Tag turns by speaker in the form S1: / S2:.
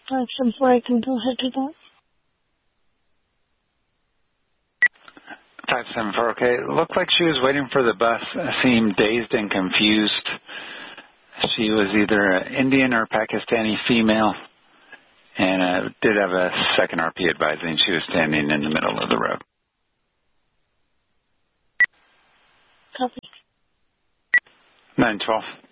S1: 574, I can go ahead to that.
S2: 574, okay. It looked like she was waiting for the bus, seemed dazed and confused. She was either an Indian or Pakistani female, and did have a second RP advising she was standing in the middle of the road.
S1: Copy.
S2: 912.